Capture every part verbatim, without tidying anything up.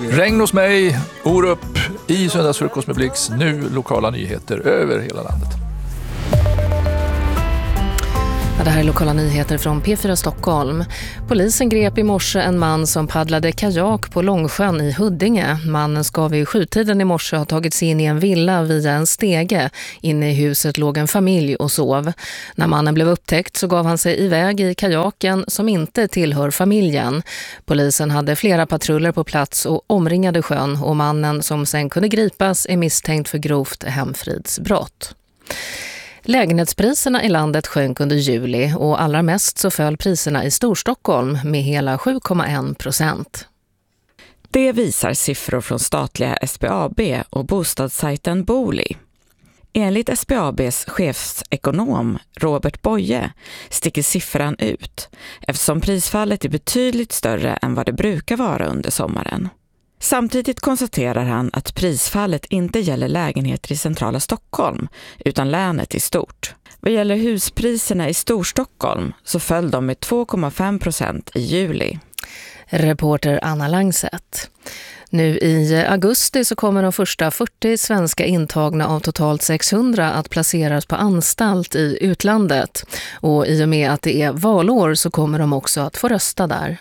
Regn hos mig, Orup i Söndagsfrukost med Blix. Nu lokala nyheter över hela landet. Ja, det här är lokala nyheter från P fyra Stockholm. Polisen grep i morse en man som paddlade kajak på Långsjön i Huddinge. Mannen ska vid sjutiden i morse ha tagit sig in i en villa via en stege. Inne i huset låg en familj och sov. När mannen blev upptäckt så gav han sig iväg i kajaken som inte tillhör familjen. Polisen hade flera patruller på plats och omringade sjön, och mannen som sen kunde gripas är misstänkt för grovt hemfridsbrott. Lägenhetspriserna i landet sjönk under juli, och allra mest så föll priserna i Storstockholm med hela sju komma en procent. Det visar siffror från statliga S B A B och bostadssajten Booli. Enligt S B A B:s chefsekonom Robert Boye sticker siffran ut, eftersom prisfallet är betydligt större än vad det brukar vara under sommaren. Samtidigt konstaterar han att prisfallet inte gäller lägenheter i centrala Stockholm utan länet i stort. Vad gäller huspriserna i Storstockholm så föll de med två komma fem procent i juli. Reporter Anna Langset. Nu i augusti så kommer de första fyrtio svenska intagna av totalt sexhundra att placeras på anstalt i utlandet. Och i och med att det är valår så kommer de också att få rösta där.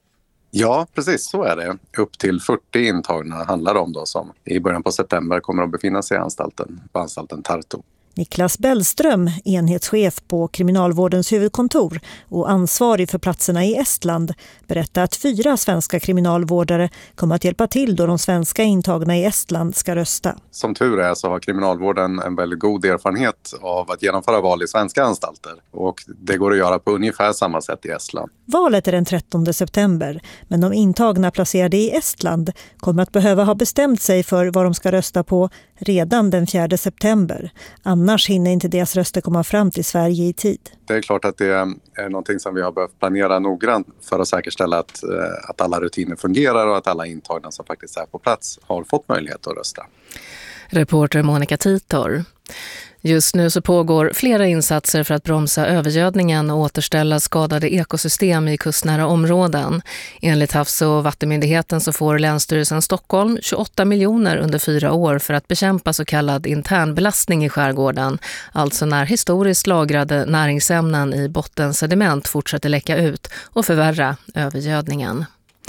Ja, precis så är det. Upp till fyrtio intagna handlar det om då, som i början på september kommer att befinna sig i anstalten, på anstalten Tartu. Niklas Bellström, enhetschef på kriminalvårdens huvudkontor och ansvarig för platserna i Estland, berättar att fyra svenska kriminalvårdare kommer att hjälpa till då de svenska intagna i Estland ska rösta. Som tur är så har kriminalvården en väldigt god erfarenhet av att genomföra val i svenska anstalter, och det går att göra på ungefär samma sätt i Estland. Valet är den trettonde september, men de intagna placerade i Estland kommer att behöva ha bestämt sig för vad de ska rösta på redan den fjärde september. Annars hinner inte deras röster komma fram till Sverige i tid. Det är klart att det är någonting som vi har behövt planera noggrant för att säkerställa att, att alla rutiner fungerar och att alla intagna som faktiskt är på plats har fått möjlighet att rösta. Reporter Monica Titor. Just nu så pågår flera insatser för att bromsa övergödningen och återställa skadade ekosystem i kustnära områden. Enligt Havs- och vattenmyndigheten så får Länsstyrelsen Stockholm tjugoåtta miljoner under fyra år för att bekämpa så kallad internbelastning i skärgården. Alltså när historiskt lagrade näringsämnen i bottensediment fortsätter läcka ut och förvärra övergödningen.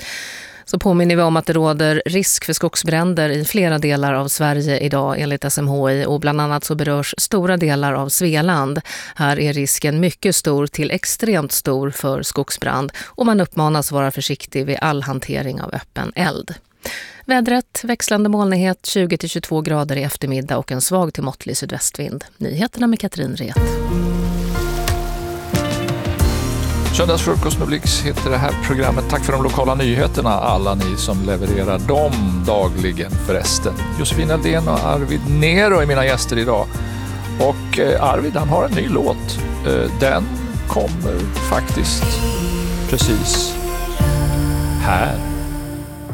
Så påminner vi om att det råder risk för skogsbränder i flera delar av Sverige idag enligt S M H I, och bland annat så berörs stora delar av Svealand. Här är risken mycket stor till extremt stor för skogsbrand, och man uppmanas vara försiktig vid all hantering av öppen eld. Vädret, växlande molnighet, tjugo till tjugotvå grader i eftermiddag och en svag till måttlig sydvästvind. Nyheterna med Katrin Ret. Söndagsfrukost med Blix heter det här programmet. Tack för de lokala nyheterna, alla ni som levererar dem dagligen förresten. Josefin Aldén och Arvid Nero är mina gäster idag. Och Arvid, han har en ny låt. Den kommer faktiskt precis här.